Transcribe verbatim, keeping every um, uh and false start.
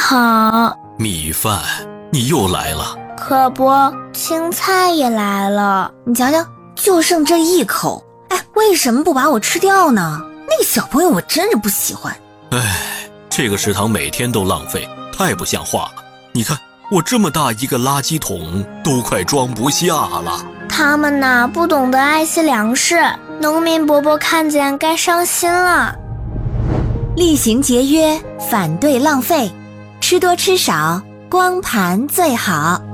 好。 米饭，你又来了。 可不，青菜也来了。 你瞧瞧，就剩这一口，哎，为什么不把我吃掉呢？那个小朋友我真是不喜欢。 哎，这个食堂每天都浪费，太不像话了。你看，我这么大一个垃圾桶都快装不下了。 他们呐，不懂得爱惜粮食，农民伯伯看见该伤心了。 厉行节约，反对浪费，吃多吃少，光盘最好。